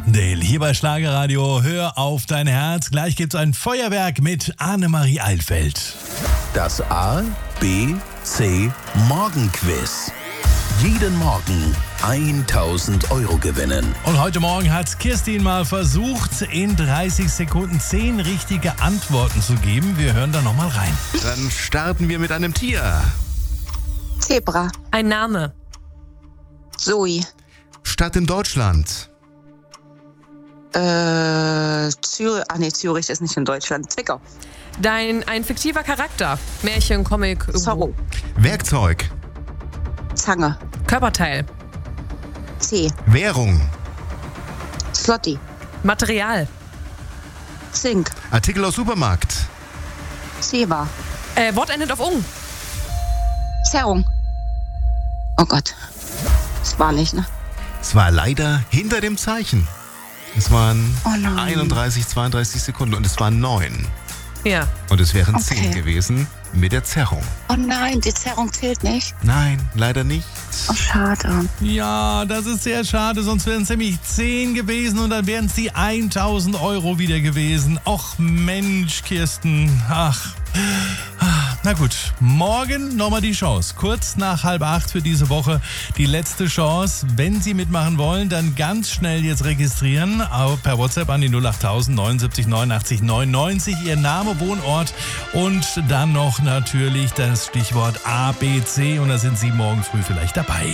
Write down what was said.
Nightingale hier bei Schlagerradio. Hör auf dein Herz. Gleich gibt's ein Feuerwerk mit Annemarie Eilfeld. Das A, B, C Morgenquiz. Jeden Morgen 1.000 € gewinnen. Und heute Morgen hat Kirstin mal versucht, in 30 Sekunden 10 richtige Antworten zu geben. Wir hören da nochmal rein. Dann starten wir mit einem Tier. Zebra. Ein Name. Zoe. Stadt in Deutschland. Zürich. Zürich ist nicht in Deutschland. Zwickau. Ein fiktiver Charakter. Märchen, Comic, irgendwo. Zorro. Werkzeug. Zange. Körperteil. C. Währung. Slotty. Material. Zink. Artikel aus Supermarkt. Zewa. Wort endet auf ung. Zerrung. Oh Gott. Das war nicht, ne? Es war leider hinter dem Zeichen. Es waren Oh nein. 31, 32 Sekunden und es waren 9. Ja. Und es wären Okay. 10 gewesen mit der Zerrung. Oh nein, die Zerrung zählt nicht. Nein, leider nicht. Oh, schade. Ja, das ist sehr schade, sonst wären es nämlich 10 gewesen und dann wären es die 1.000 € wieder gewesen. Och Mensch, Kirsten. Ach. Na gut, morgen nochmal die Chance. Kurz nach 7:30 für diese Woche die letzte Chance. Wenn Sie mitmachen wollen, dann ganz schnell jetzt registrieren. Per WhatsApp an die 08000 79 89 99. Ihr Name, Wohnort und dann noch natürlich das Stichwort ABC. Und da sind Sie morgen früh vielleicht dabei.